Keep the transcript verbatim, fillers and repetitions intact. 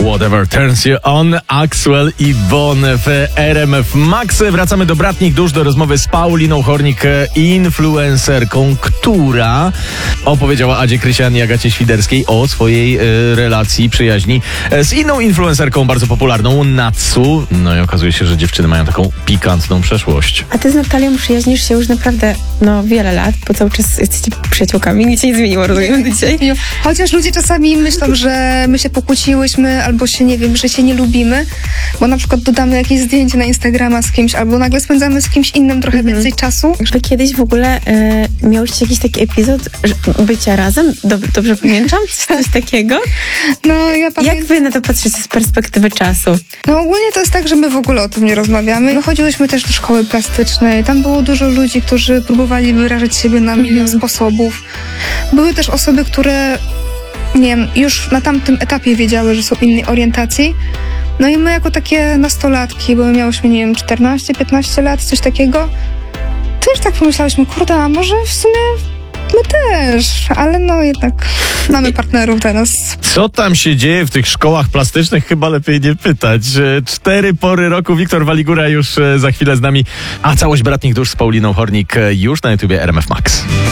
Whatever Turns You On, Axwell i Bon w R M F Max. Wracamy do bratnich dusz, do rozmowy z Pauliną Hornik, influencerką, która opowiedziała Adzie Krysian i Agacie Świderskiej o swojej y, relacji, przyjaźni z inną influencerką bardzo popularną, Natsu. No i okazuje się, że dziewczyny mają taką pikantną przeszłość. A ty z Natalią przyjaźnisz się już naprawdę no wiele lat, bo cały czas jesteście przyjaciółkami. Nic się nie zmieniło, rozumiem dzisiaj. Chociaż ludzie czasami myślą, że my się pokłóciłyśmy albo się, nie wiem, że się nie lubimy, bo na przykład dodamy jakieś zdjęcie na Instagrama z kimś albo nagle spędzamy z kimś innym trochę mm. więcej czasu. Wy kiedyś w ogóle y, miałyście jakiś taki epizod że, bycia razem? Dob- dobrze pamiętam? Coś takiego? No, ja pamiętam. Jak wy na to patrzycie z perspektywy czasu? No ogólnie to jest tak, że my w ogóle o tym nie rozmawiamy. My chodziłyśmy też do szkoły plastycznej. Tam było dużo ludzi, którzy próbowali wyrażać siebie na milion mm. sposobów. Były też osoby, które nie wiem, już na tamtym etapie wiedziały, że są innej orientacji. No i my jako takie nastolatki, bo my miałyśmy, nie wiem, czternaście piętnaście lat, coś takiego, też tak pomyślałyśmy, kurde, a może w sumie my też, ale no jednak mamy partnerów teraz. Co tam się dzieje w tych szkołach plastycznych? Chyba lepiej nie pytać. Cztery pory roku. Wiktor Waligura już za chwilę z nami, a całość bratnich dusz z Pauliną Hornik już na YouTubie R M F Max.